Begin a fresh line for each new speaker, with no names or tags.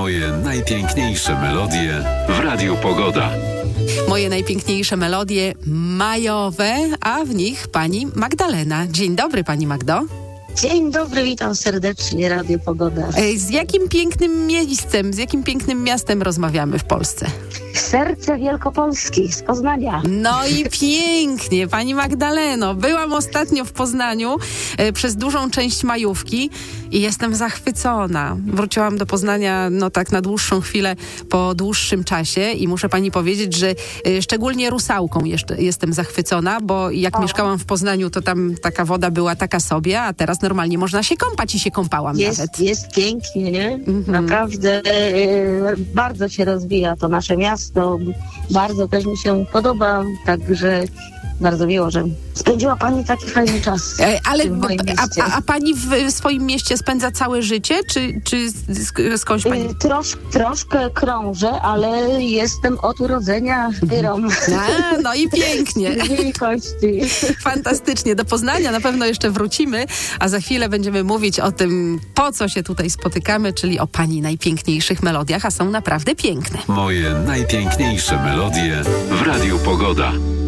Moje najpiękniejsze melodie w Radiu Pogoda.
Moje najpiękniejsze melodie majowe, a w nich pani Magdalena. Dzień dobry, pani Magdo.
Dzień dobry, witam serdecznie, Radio Pogoda.
Z jakim pięknym miejscem, z jakim pięknym miastem rozmawiamy w Polsce?
Serce Wielkopolski z Poznania.
No i pięknie, pani Magdaleno. Byłam ostatnio w Poznaniu przez dużą część majówki i jestem zachwycona. Wróciłam do Poznania, tak na dłuższą chwilę po dłuższym czasie i muszę pani powiedzieć, że szczególnie Rusałką jestem zachwycona, bo jak mieszkałam w Poznaniu, to tam taka woda była taka sobie, a teraz normalnie można się kąpać i się kąpałam nawet.
Jest pięknie, nie? Naprawdę bardzo się rozwija to nasze miasto. Bardzo też mi się podoba, także bardzo miło, że spędziła pani taki fajny czas.
Ale
w moim mieście.
A pani w swoim mieście spędza całe życie, czy skądś pani?
Troszkę krążę, ale jestem od urodzenia Tyrą.
No i pięknie.
Wielkości.
Fantastycznie. Do Poznania na pewno jeszcze wrócimy, a za chwilę będziemy mówić o tym, po co się tutaj spotykamy, czyli o pani najpiękniejszych melodiach, a są naprawdę piękne.
Moje najpiękniejsze melodie w Radiu Pogoda.